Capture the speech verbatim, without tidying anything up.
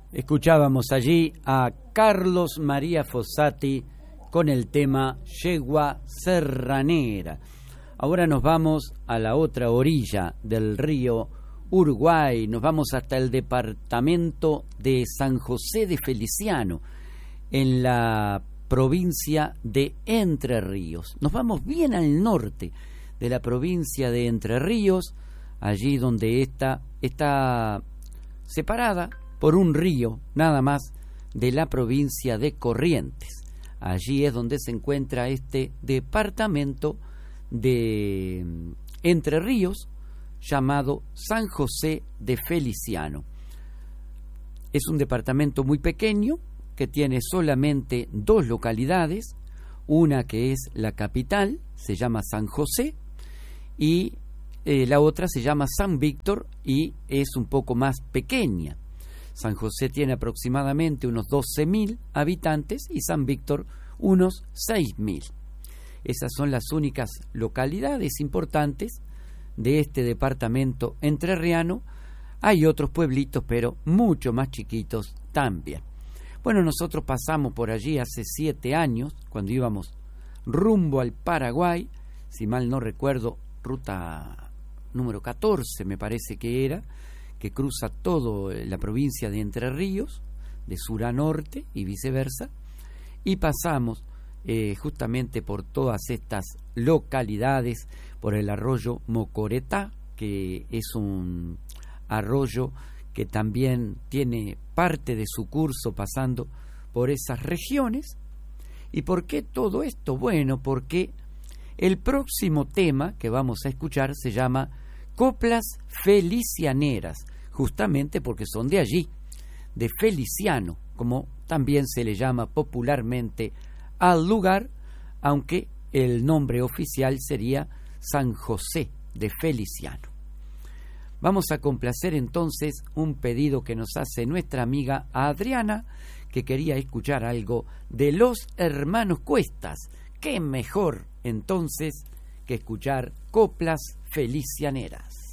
Escuchábamos allí a Carlos María Fossati con el tema Yegua Serranera. Ahora nos vamos a la otra orilla del río Uruguay, nos vamos hasta el departamento de San José de Feliciano, en la provincia de Entre Ríos. Nos vamos bien al norte de la provincia de Entre Ríos, allí donde esta está separada por un río nada más de la provincia de Corrientes. Allí es donde se encuentra este departamento de Entre Ríos llamado San José de Feliciano. Es un departamento muy pequeño que tiene solamente dos localidades, una que es la capital, se llama San José, y eh, la otra se llama San Víctor y es un poco más pequeña. San José tiene aproximadamente unos doce mil habitantes y San Víctor unos seis mil. Esas son las únicas localidades importantes de este departamento entrerriano. Hay otros pueblitos, pero mucho más chiquitos también. Bueno, nosotros pasamos por allí hace siete años, cuando íbamos rumbo al Paraguay, si mal no recuerdo, ruta número catorce me parece que era, que cruza toda la provincia de Entre Ríos, de sur a norte y viceversa, y pasamos eh, justamente por todas estas localidades, por el arroyo Mocoretá, que es un arroyo que también tiene parte de su curso pasando por esas regiones. ¿Y por qué todo esto? Bueno, porque el próximo tema que vamos a escuchar se llama Coplas Felicianeras, justamente porque son de allí, de Feliciano, como también se le llama popularmente al lugar, aunque el nombre oficial sería San José de Feliciano. Vamos a complacer entonces un pedido que nos hace nuestra amiga Adriana, que quería escuchar algo de los hermanos Cuestas. ¿Qué mejor entonces que escuchar Coplas Felicianeras?